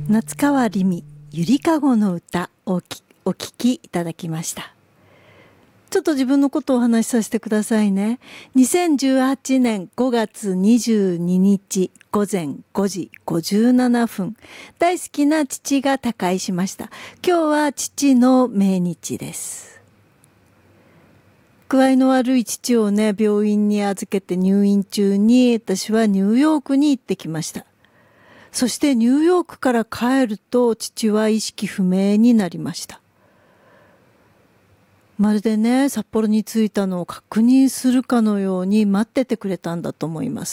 夏川りみゆりかごの歌をお聞きいただきました。ちょっと自分のことをお話しさせてくださいね。2018年5月22日午前5時57分、大好きな父が他界しました。今日は父の命日です。具合の悪い父をね、病院に預けて入院中に私はニューヨークに行ってきました。そしてニューヨークから帰ると父は意識不明になりました。まるでね、札幌に着いたのを確認するかのように待っててくれたんだと思います。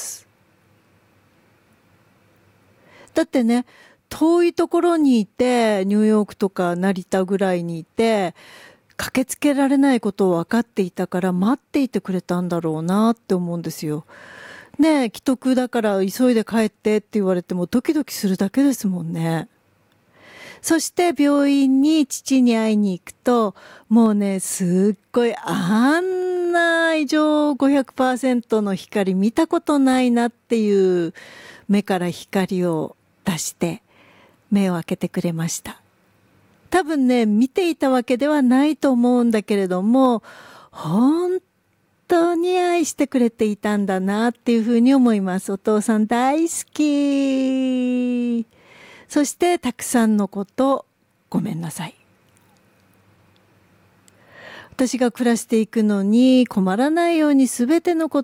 だってね、遠いところにいて、ニューヨークとか成田ぐらいにいて、駆けつけられないことを分かっていたから待っていてくれたんだろうなって思うんですよ。ねえ、既得だから急いで帰ってって言われてもドキドキするだけですもんね。そして病院に父に会いに行くと、もうね、すっごいあんな異常500% の光見たことないなっていう目から光を出して目を開けてくれました。多分ね、見ていたわけではないと思うんだけれども、本当に愛してくれていたんだなっていうふうに思います。お父さん大好き。そしてたくさんのことごめんなさい。私が暮らしていくのに困らないように全てのこ